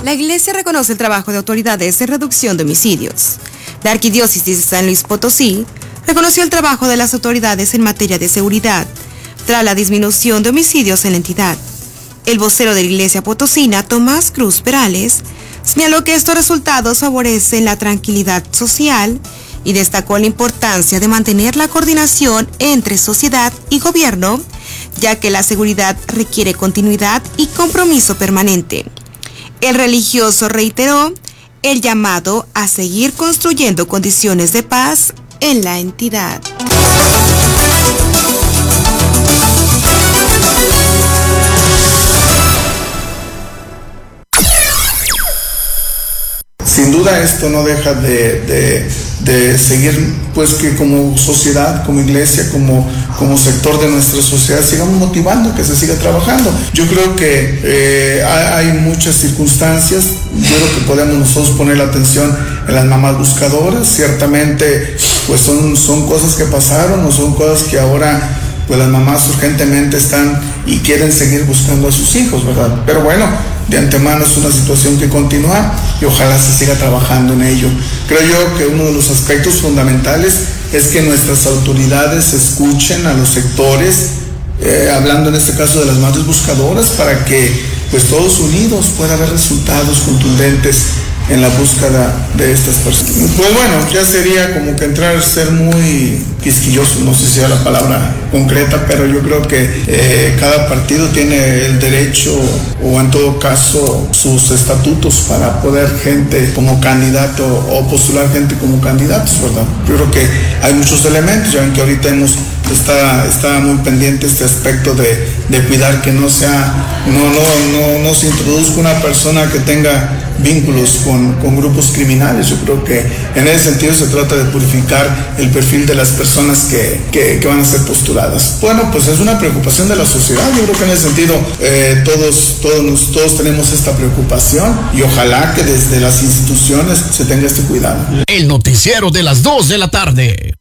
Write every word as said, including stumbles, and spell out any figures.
La Iglesia reconoce el trabajo de autoridades de reducción de homicidios. La Arquidiócesis de San Luis Potosí reconoció el trabajo de las autoridades en materia de seguridad tras la disminución de homicidios en la entidad. El vocero de la Iglesia potosina, Tomás Cruz Perales, señaló que estos resultados favorecen la tranquilidad social y destacó la importancia de mantener la coordinación entre sociedad y gobierno, ya que la seguridad requiere continuidad y compromiso permanente. El religioso reiteró el llamado a seguir construyendo condiciones de paz en la entidad. Sin duda esto no deja de, de, de seguir, pues que como sociedad, como iglesia, como, como sector de nuestra sociedad sigamos motivando que se siga trabajando. Yo creo que eh, hay, hay muchas circunstancias, yo creo que podemos nosotros poner la atención en las mamás buscadoras, ciertamente pues son, son cosas que pasaron o son cosas que ahora pues las mamás urgentemente están y quieren seguir buscando a sus hijos, ¿verdad? Pero bueno, de antemano es una situación que continúa y ojalá se siga trabajando en ello. Creo yo que uno de los aspectos fundamentales es que nuestras autoridades escuchen a los sectores, eh, hablando en este caso de las madres buscadoras, para que pues todos unidos pueda haber resultados contundentes en la búsqueda de estas personas. Pues bueno, ya sería como que entrar a ser muy quisquilloso, no sé si sea la palabra concreta, pero yo creo que eh, cada partido tiene el derecho o en todo caso sus estatutos para poder gente como candidato o postular gente como candidatos, ¿verdad? Yo creo que hay muchos elementos, ya ven que ahorita hemos está, está muy pendiente este aspecto de, de cuidar que no sea, no, no, no, no se introduzca una persona que tenga vínculos con, con grupos criminales. Yo creo que en ese sentido se trata de purificar el perfil de las personas que, que, que van a ser postuladas. Bueno, pues es una preocupación de la sociedad. Yo creo que en ese sentido eh, todos, todos, todos tenemos esta preocupación y ojalá que desde las instituciones se tenga este cuidado. El noticiero de las dos de la tarde.